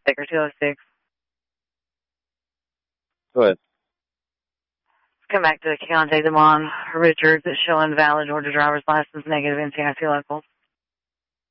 Baker 206. Go ahead. Come back to contact them on Richards. It's showing valid Georgia driver's license, negative NCIC locals.